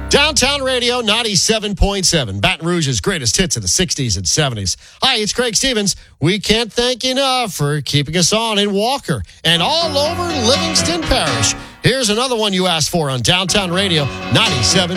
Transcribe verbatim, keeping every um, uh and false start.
Downtown Radio ninety-seven point seven, Baton Rouge's greatest hits of the sixties and seventies. Hi, it's Craig Stevens. We can't thank you enough for keeping us on in Walker and all over Livingston Parish. Here's another one you asked for on Downtown Radio ninety-seven.